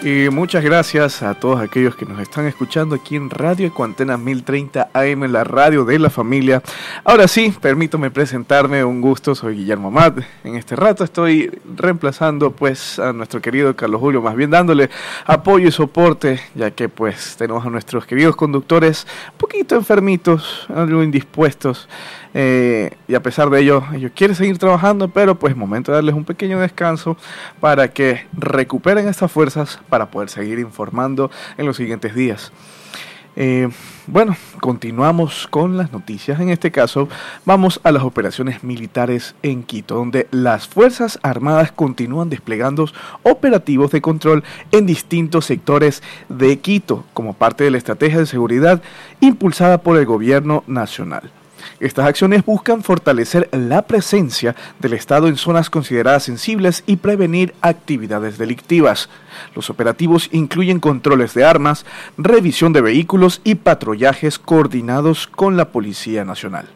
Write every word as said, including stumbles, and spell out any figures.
Y muchas gracias a todos aquellos que nos están escuchando aquí en Radio Ecuantenas mil treinta A M, la radio de la familia. Ahora sí, permítame presentarme, un gusto, soy Guillermo Amat. En este rato estoy reemplazando pues a nuestro querido Carlos Julio, más bien dándole apoyo y soporte, ya que pues tenemos a nuestros queridos conductores un poquito enfermitos, algo indispuestos. Eh, y a pesar de ello, ellos quieren seguir trabajando, pero pues momento de darles un pequeño descanso para que recuperen estas fuerzas para poder seguir informando en los siguientes días. Eh, bueno, continuamos con las noticias. En este caso, vamos a las operaciones militares en Quito, donde las Fuerzas Armadas continúan desplegando operativos de control en distintos sectores de Quito, como parte de la estrategia de seguridad impulsada por el gobierno nacional. Estas acciones buscan fortalecer la presencia del Estado en zonas consideradas sensibles y prevenir actividades delictivas. Los operativos incluyen controles de armas, revisión de vehículos y patrullajes coordinados con la Policía Nacional.